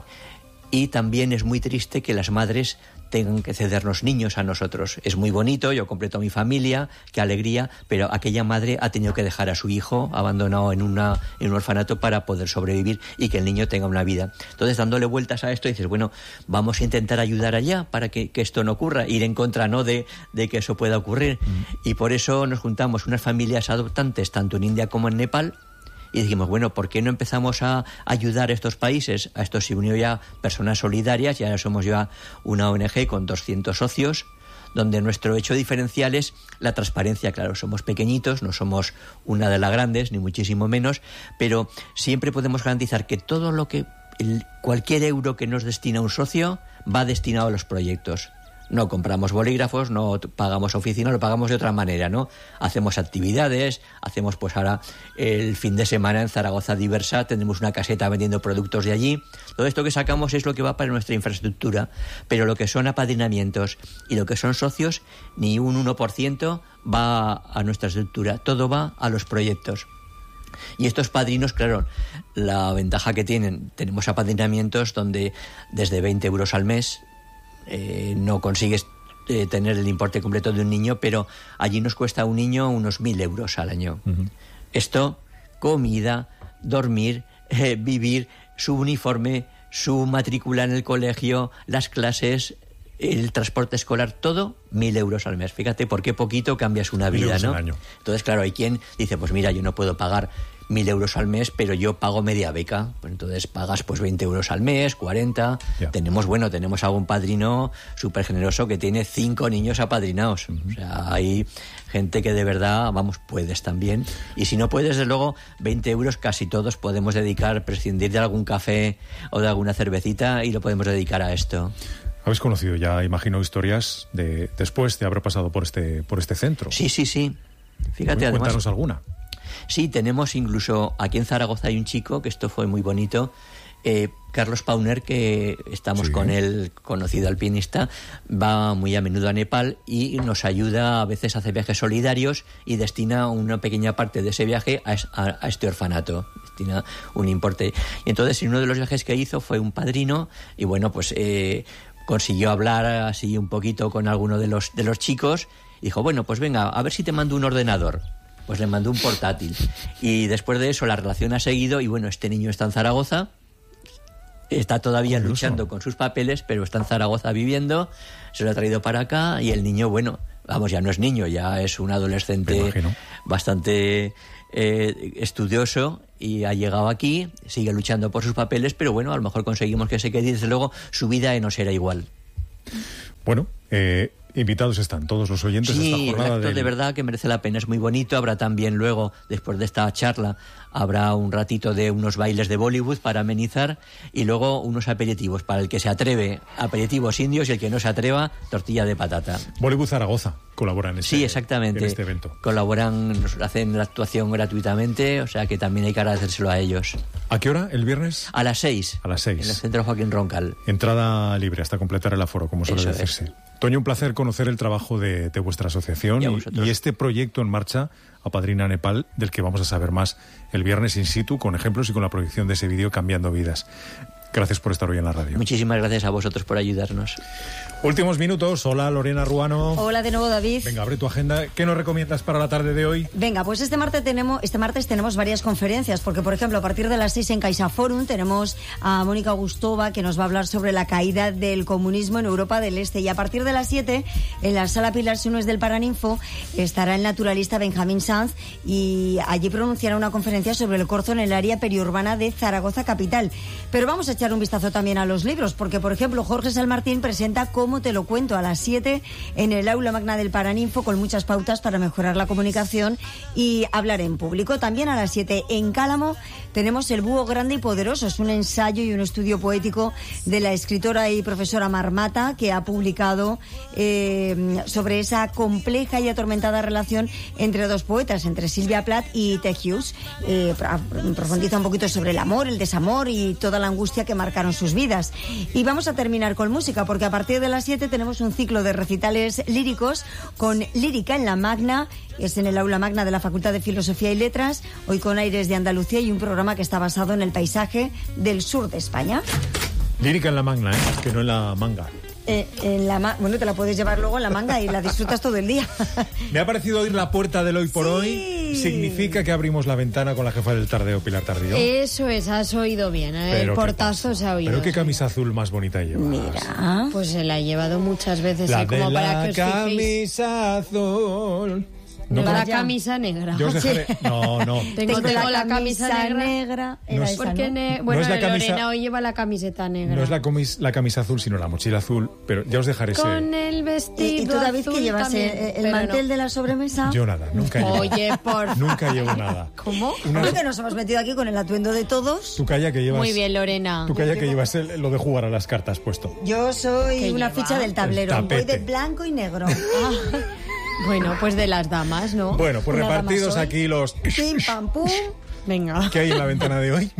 y también es muy triste que las madres tengan que cedernos niños a nosotros. Es muy bonito, yo completo a mi familia, qué alegría, pero aquella madre ha tenido que dejar a su hijo abandonado en, una, en un orfanato para poder sobrevivir y que el niño tenga una vida. Entonces, dándole vueltas a esto, dices, bueno, vamos a intentar ayudar allá para que, que esto no ocurra, ir en contra, ¿no?, de, de que eso pueda ocurrir. Mm. Y por eso nos juntamos unas familias adoptantes, tanto en India como en Nepal, y dijimos, bueno, ¿por qué no empezamos a ayudar a estos países? A esto se unió ya Personas Solidarias, y ahora somos ya una O N G con doscientos socios, donde nuestro hecho diferencial es la transparencia. Claro, somos pequeñitos, no somos una de las grandes, ni muchísimo menos, pero siempre podemos garantizar que todo lo que, el, cualquier euro que nos destina un socio va destinado a los proyectos. No compramos bolígrafos, no pagamos oficina, lo pagamos de otra manera, ¿no? Hacemos actividades, hacemos pues ahora el fin de semana en Zaragoza Diversa, tenemos una caseta vendiendo productos de allí. Todo esto que sacamos es lo que va para nuestra infraestructura, pero lo que son apadrinamientos y lo que son socios, ni un uno por ciento va a nuestra estructura, todo va a los proyectos. Y estos padrinos, claro, la ventaja que tienen, tenemos apadrinamientos donde desde veinte euros al mes, Eh, no consigues eh, tener el importe completo de un niño, pero allí nos cuesta a un niño unos mil euros al año. Uh-huh. Esto, comida, dormir, eh, vivir, su uniforme, su matrícula en el colegio, las clases, el transporte escolar, todo mil euros al mes. Fíjate por qué poquito cambias una vida, ¿no? Entonces, claro, hay quien dice, pues mira, yo no puedo pagar mil euros al mes, pero yo pago media beca. Pues entonces pagas pues veinte euros al mes, cuarenta. Ya. Tenemos, bueno, tenemos algún padrino súper generoso que tiene cinco niños apadrinados. Uh-huh. O sea, hay gente que de verdad, vamos, puedes también. Y si no puedes, desde luego, veinte euros casi todos podemos dedicar, prescindir de algún café o de alguna cervecita y lo podemos dedicar a esto. Habéis conocido ya, imagino, historias de después de haber pasado por este, por este centro. Sí, sí, sí. Fíjate, Cuéntanos además, alguna. Sí, tenemos incluso, aquí en Zaragoza hay un chico, que esto fue muy bonito, Eh, Carlos Pauner, que estamos sí. con él, conocido alpinista, va muy a menudo a Nepal y nos ayuda, a veces hace viajes solidarios y destina una pequeña parte de ese viaje a, a, a este orfanato, destina un importe. Y entonces en uno de los viajes que hizo fue un padrino y bueno, pues eh, consiguió hablar así un poquito con alguno de los, de los chicos y dijo, bueno, pues venga, a ver si te mando un ordenador. Pues le mandó un portátil y después de eso la relación ha seguido y bueno, este niño está en Zaragoza. Está todavía Curioso. luchando con sus papeles, pero está en Zaragoza viviendo, se lo ha traído para acá y el niño, bueno, vamos, ya no es niño, ya es un adolescente bastante eh, estudioso y ha llegado aquí, sigue luchando por sus papeles, pero bueno, a lo mejor conseguimos que se quede y desde luego su vida no será igual. Bueno, eh... invitados están todos los oyentes sí, de esta jornada. Sí, del... de verdad que merece la pena, es muy bonito. Habrá también luego, después de esta charla, habrá un ratito de unos bailes de Bollywood para amenizar y luego unos aperitivos para el que se atreve, aperitivos indios, y el que no se atreva, tortilla de patata. Bollywood Zaragoza colabora en este, sí, exactamente. en este evento. Colaboran, nos hacen la actuación gratuitamente, o sea que también hay que agradecérselo a ellos. ¿A qué hora? ¿El viernes? A las seis. A las seis. En el Centro Joaquín Roncal. Entrada libre hasta completar el aforo, como suele Eso decirse. Es. Toño, un placer conocer el trabajo de, de vuestra asociación y, y, y este proyecto en marcha, Apadrina Nepal, del que vamos a saber más el viernes in situ, con ejemplos y con la proyección de ese vídeo Cambiando Vidas. Gracias por estar hoy en la radio. Muchísimas gracias a vosotros por ayudarnos. Últimos minutos. Hola, Lorena Ruano. Hola de nuevo, David. Venga, abre tu agenda. ¿Qué nos recomiendas para la tarde de hoy? Venga, pues este martes tenemos, este martes tenemos varias conferencias, porque, por ejemplo, a partir de las seis en CaixaForum tenemos a Mónica Gustova, que nos va a hablar sobre la caída del comunismo en Europa del Este. Y a partir de las siete, en la Sala Pilar Sunes del Paraninfo, estará el naturalista Benjamín Sanz y allí pronunciará una conferencia sobre el corzo en el área periurbana de Zaragoza capital. Pero vamos a echar un vistazo también a los libros, porque, por ejemplo, Jorge Salmartín presenta Cómo te lo cuento a las siete en el aula magna del Paraninfo, con muchas pautas para mejorar la comunicación y hablar en público. También a las siete en Cálamo tenemos El búho grande y poderoso. Es un ensayo y un estudio poético de la escritora y profesora Marmata, que ha publicado eh, sobre esa compleja y atormentada relación entre dos poetas, entre Silvia Plath y Ted Hughes. Eh, profundiza un poquito sobre el amor, el desamor y toda la angustia que marcaron sus vidas. Y vamos a terminar con música, porque a partir de las siete tenemos un ciclo de recitales líricos con Lírica en la Magna. Es en el aula magna de la Facultad de Filosofía y Letras, hoy con aires de Andalucía y un programa que está basado en el paisaje del sur de España. Lírica en la Magna, ¿eh? Que no en la manga. Eh, en la ma- bueno, te la puedes llevar luego en la manga y la disfrutas todo el día. Me ha parecido oír la puerta del hoy por sí. hoy. ¿Significa que abrimos la ventana con la jefa del Tardeo, Pilar Tardío? Eso es, has oído bien. ¿eh? El portazo se ha oído. Pero qué camisa azul más bonita llevas. Mira. Pues se la he llevado muchas veces. La ¿eh? Como de para la que os camisa azul. No, la camisa negra. Yo os dejaré... No, no. Tengo, tengo la, la camisa, camisa negra. negra no es, porque ne... Bueno, no es la camisa... Lorena hoy lleva la camiseta negra. No es la, comis... la camisa azul, sino la mochila azul. Pero ya os dejaré ese... Con el vestido ¿Y, y tú, David, azul que llevas también, el, el mantel no. de la sobremesa? Yo nada, nunca llevo. Oye, por Nunca llevo nada. ¿Cómo? Una... Porque nos hemos metido aquí con el atuendo de todos. Tú calla que llevas... Muy bien, Lorena. Tú calla que llevas el, lo de jugar a las cartas puesto. Yo soy una lleva? ficha del tablero. Voy de blanco y negro. Ah. Bueno, pues de las damas, ¿no? Bueno, pues Una repartidos aquí los... Pim, pam, pum. Venga. ¿Qué hay en la ventana de hoy?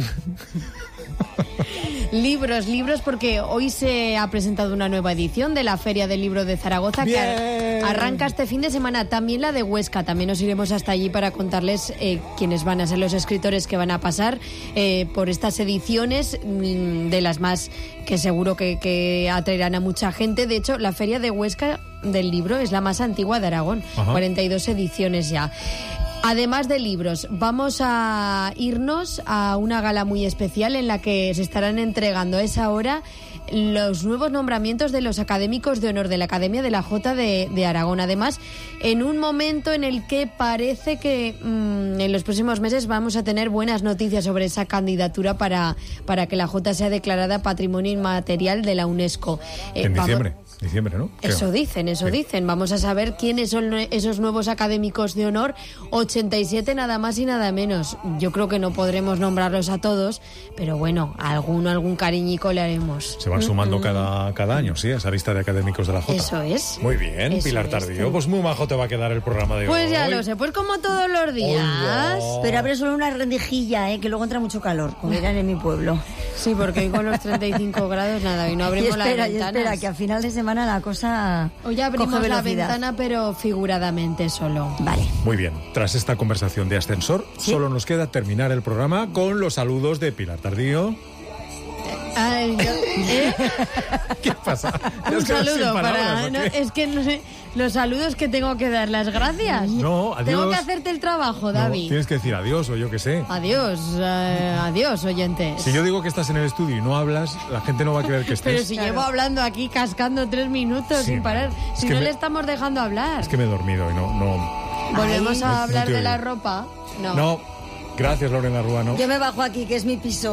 Libros, libros, porque hoy se ha presentado una nueva edición de la Feria del Libro de Zaragoza. Bien. Que arranca este fin de semana. También la de Huesca. También nos iremos hasta allí para contarles eh, quiénes van a ser los escritores que van a pasar eh, por estas ediciones, mmm, de las más que seguro que, que atraerán a mucha gente. De hecho, la Feria de Huesca del Libro es la más antigua de Aragón. Ajá. cuarenta y dos ediciones ya. Además de libros, vamos a irnos a una gala muy especial en la que se estarán entregando a esa hora los nuevos nombramientos de los académicos de honor de la Academia de la Jota de, de Aragón. Además, en un momento en el que parece que mmm, en los próximos meses vamos a tener buenas noticias sobre esa candidatura para, para que la Jota sea declarada Patrimonio Inmaterial de la UNESCO. Eh, en diciembre. Vamos... Diciembre, ¿no? Eso Creo. dicen, eso sí. dicen. Vamos a saber quiénes son esos nuevos académicos de honor. ochenta y siete nada más y nada menos. Yo creo que no podremos nombrarlos a todos, pero bueno, alguno, algún cariñico le haremos. Se van sumando mm-hmm. cada, cada año, ¿sí? A esa lista de académicos de la Jota. Eso es. Muy bien, Eso Pilar Tardío. Es. Pues muy majo te va a quedar el programa de pues hoy. Pues ya lo sé, pues como todos los días. Hola. Pero abre solo una rendijilla, ¿eh? Que luego entra mucho calor, como dirán en mi pueblo. Sí, porque hoy con los treinta y cinco grados, nada, y no abrimos y espera, las y ventanas. espera, que a final de semana la cosa Hoy abrimos coge la velocidad. ventana, pero figuradamente solo. Vale. Muy bien, tras esta conversación de ascensor, ¿Sí? solo nos queda terminar el programa con los saludos de Pilar Tardío. Ay, yo- ¿eh? ¿Qué pasa? Un ¿Has quedado sin saludo palabras, para... o no, qué? es que no sé, los saludos que tengo que dar, las gracias. No, adiós. Tengo que hacerte el trabajo, No, David. tienes que decir adiós o yo qué sé. Adiós, eh, adiós, oyentes. Si yo digo que estás en el estudio y no hablas, la gente no va a creer que estés. Pero si llevo hablando aquí cascando tres minutos Sí, sin parar, es si que no me- le estamos dejando hablar. Es que me he dormido y no... no... Volvemos Ay. a No- no hablar te de oigo. la ropa. No. No. Gracias, Lorena Ruano. Yo me bajo aquí, que es mi piso.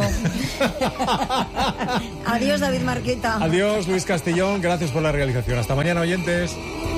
Adiós, David Marqueta. Adiós, Luis Castellón. Gracias por la realización. Hasta mañana, oyentes.